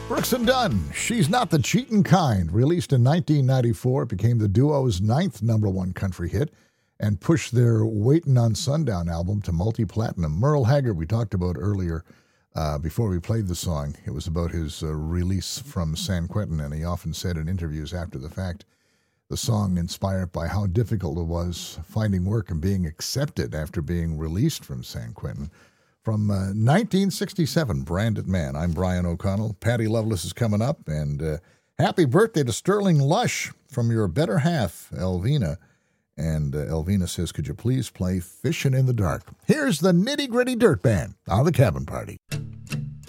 Brooks and Dunn, She's Not the Cheatin' Kind, released in 1994, it became the duo's ninth number one country hit and pushed their Waitin' on Sundown album to multi-platinum. Merle Haggard, we talked about earlier before we played the song. It was about his release from San Quentin, and he often said in interviews after the fact, the song inspired by how difficult it was finding work and being accepted after being released from San Quentin. From 1967, Branded Man. I'm Brian O'Connell. Patty Loveless is coming up, and happy birthday to Sterling Lush from your better half, Elvina. And Elvina says, could you please play Fishin' in the Dark? Here's the Nitty Gritty Dirt Band on the Cabin Party.